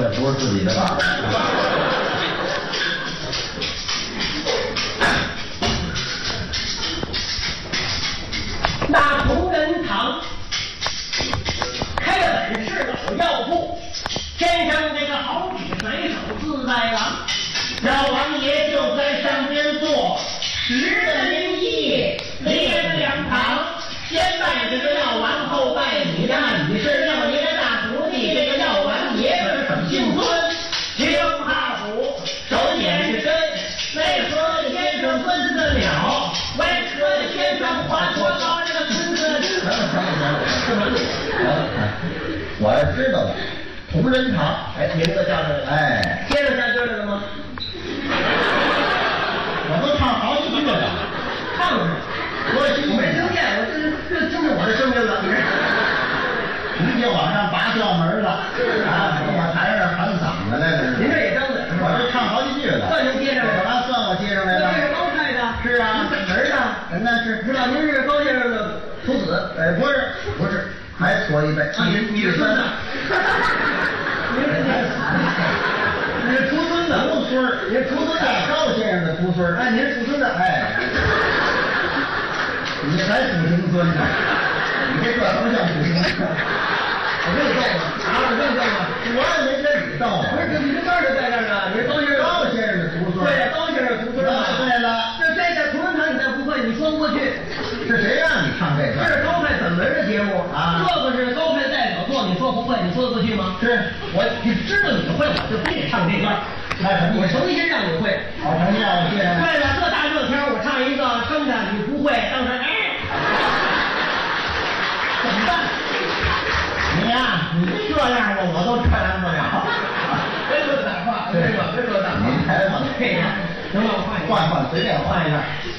不是自己的吧？ 那同仁堂开的本是老药铺，先生这个好笔随手自在郎，老王爷就在上边坐，10的灵医连2堂，先拜这个药王，后拜你呀，你是药爷的大徒弟，这个药王爷姓孙，青哈府，手眼是针，内科的先生分子鸟，外科的先生花多高，这个孙子。 我要知道了，同仁堂， 哎，名字叫这个， 哎， 先生下句来了吗？ 我都唱好几句了， 唱了， 我没听见，我这听着我的声音了， 你就往上拔调门了，啊，我台上喊嗓子来了。 您这也张嘴是吧？ 我这唱好几句了。 算您接上来了， 算我接上来了。 这是高太太。 是啊， 儿子。 那是知道您是高先生的徒子？ 哎，不是，还错一辈。 你是孙子。你是徒孙子， 徒孙， 你是徒孙子， 高先生的徒孙。 哎，您是徒孙子， 哎，你还土行孙呢？你这个不像土行孙。 我跟你斗吗？啊，我跟你斗吗？ 我也没跟你斗。 不是，你这字儿就在这儿呢。你是高先生。 高先生的徒孙。 对，高先生的徒孙。 对了。 这个同仁堂你再不会，你说不过去。 是谁让你唱这个？ 这是高派本门的节目啊， 这个是高派代表作，你说不会，你说得过去吗？ 是， 我知道你会，我就非得唱这段。 那什么？ 我诚心让你会。 好，诚心让我谢谢。 对了，这大热天我唱一个生的，你不会，当时怎么办？ 你呀，你这样的我都传不了。 别说大话，别说大话。 您才往这样，行吧，我换一下。 换，随便换一下。